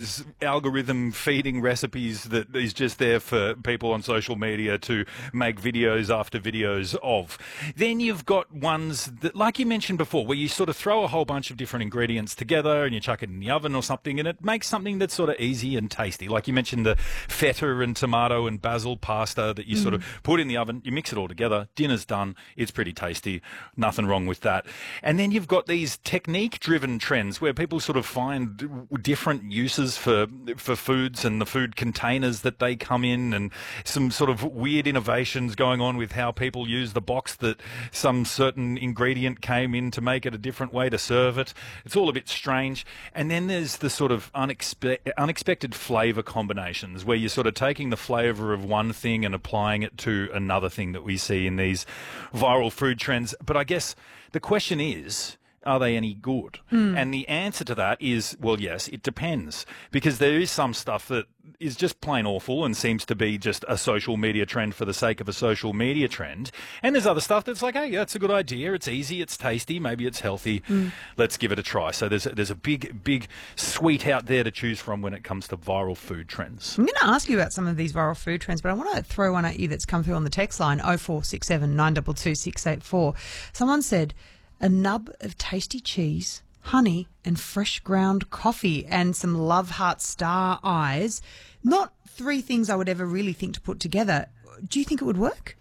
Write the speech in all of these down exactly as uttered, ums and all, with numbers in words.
these algorithm feeding recipes that is just there for people on social media to make videos after videos of. Then you've got ones that, like you mentioned before, where you sort of throw a whole bunch of different ingredients together and you chuck it in the oven or something, and it makes something that's sort of easy and tasty. Like you mentioned, the feta and tomato and basil pasta that you mm. sort of put in the oven, you mix it all together, dinner's done, it's pretty tasty, nothing wrong with that. And then you've got these technique-driven trends where people sort of find different uses for for foods and the food containers that they come in, and some sort of weird innovations going on with how people use the box that some certain ingredient came in to make it a different way to serve it. It's all a bit strange. And then there's the sort of unexpe- unexpected flavour combinations where you're sort of taking the flavour of one thing and applying it to another thing that we see in these viral food trends. But I guess the question is, are they any good? Mm. And the answer to that is, well, yes, it depends. Because there is some stuff that is just plain awful and seems to be just a social media trend for the sake of a social media trend. And there's other stuff that's like, hey, that's a good idea. It's easy, it's tasty, maybe it's healthy. Mm. Let's give it a try. So there's a, there's a big, big suite out there to choose from when it comes to viral food trends. I'm going to ask you about some of these viral food trends, but I want to throw one at you that's come through on the text line, oh four six seven, nine two two, six eight four. Someone said, a nub of tasty cheese, honey and fresh ground coffee and some love heart star eyes. Not three things I would ever really think to put together. Do you think it would work?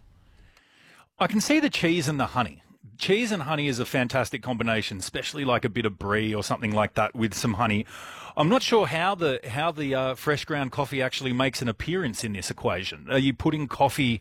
I can see the cheese and the honey. Cheese and honey is a fantastic combination, especially like a bit of brie or something like that with some honey. I'm not sure how the how the uh, fresh ground coffee actually makes an appearance in this equation. Are you putting coffee...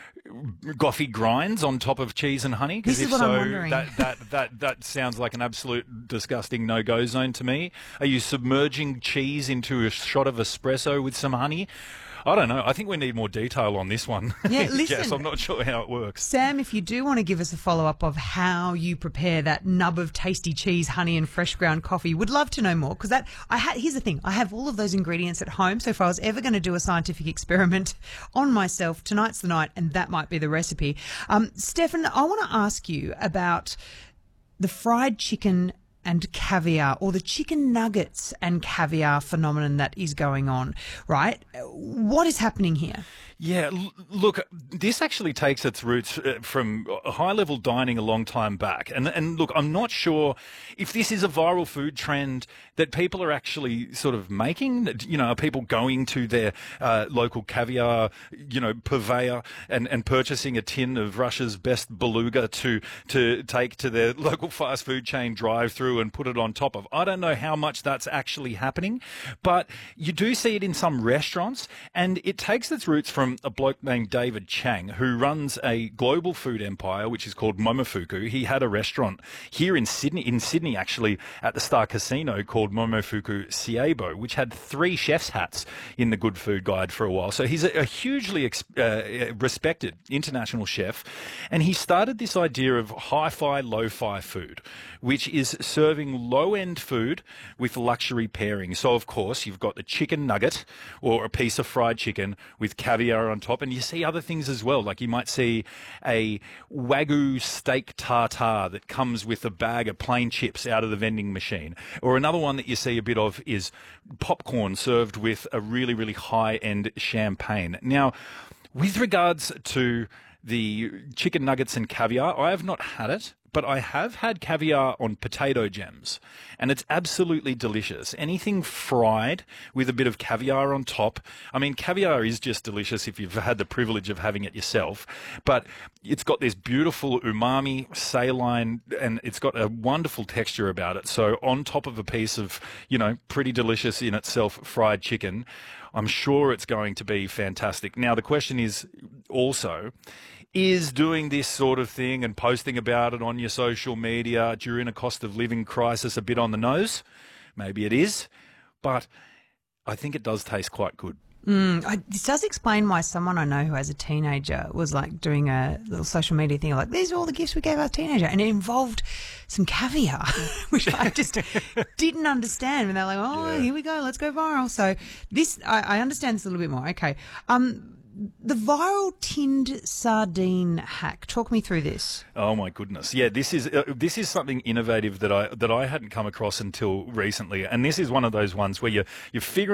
coffee grinds on top of cheese and honey? Because if so, I'm wondering. that, that, that, that sounds like an absolute disgusting no-go zone to me. Are you submerging cheese into a shot of espresso with some honey? I don't know. I think we need more detail on this one. Yeah, listen. Yes, I'm not sure how it works. Sam, if you do want to give us a follow-up of how you prepare that nub of tasty cheese, honey and fresh ground coffee, would love to know more. Because that, I ha- here's the thing. I have all of those ingredients at home. So if I was ever going to do a scientific experiment on myself, tonight's the night, and that might be the recipe. Um, Stefan, I want to ask you about the fried chicken and caviar, or the chicken nuggets and caviar phenomenon that is going on, right? What is happening here? Yeah, l- look, this actually takes its roots uh, from high-level dining a long time back. And, and look, I'm not sure if this is a viral food trend that people are actually sort of making. You know, are people going to their uh, local caviar, you know, purveyor and, and purchasing a tin of Russia's best beluga to, to take to their local fast food chain drive-through and put it on top of? I don't know how much that's actually happening, but you do see it in some restaurants, and it takes its roots from a bloke named David Chang, who runs a global food empire, which is called Momofuku. He had a restaurant here in Sydney, in Sydney actually, at the Star Casino called Momofuku Siebo, which had three chef's hats in the Good Food Guide for a while. So he's a, a hugely uh, respected international chef, and he started this idea of hi-fi, lo-fi food, which is serving low-end food with luxury pairing. So, of course, you've got the chicken nugget or a piece of fried chicken with caviar on top, and you see other things as well. Like you might see a Wagyu steak tartare that comes with a bag of plain chips out of the vending machine. Or another one that you see a bit of is popcorn served with a really, really high-end champagne. Now, with regards to the chicken nuggets and caviar, I have not had it, but I have had caviar on potato gems, and it's absolutely delicious. Anything fried with a bit of caviar on top. I mean, caviar is just delicious if you've had the privilege of having it yourself, but it's got this beautiful umami, saline, and it's got a wonderful texture about it. So on top of a piece of, you know, pretty delicious in itself fried chicken, I'm sure it's going to be fantastic. Now, the question is also, is doing this sort of thing and posting about it on your social media during a cost of living crisis a bit on the nose? Maybe it is, but I think it does taste quite good. Mm, I, this does explain why someone I know who has a teenager was like doing a little social media thing like, these are all the gifts we gave our teenager, and it involved some caviar, which I just didn't understand. And they're like, oh, yeah. Here we go, let's go viral. So this, I, I understand this a little bit more. Okay. Um, the viral tinned sardine hack. Talk me through this. Oh my goodness! Yeah, this is uh, this is something innovative that I that I hadn't come across until recently, and this is one of those ones where you you're figuring